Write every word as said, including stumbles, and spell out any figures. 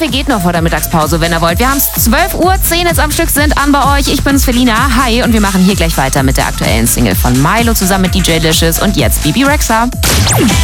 Kaffee geht noch vor der Mittagspause, wenn ihr wollt. Wir haben es zwölf Uhr, zehn jetzt am Stück sind an bei euch. Ich bin's, Felina. Hi. Und wir machen hier gleich weiter mit der aktuellen Single von Milo zusammen mit D J Licious und jetzt Bibi Rexha.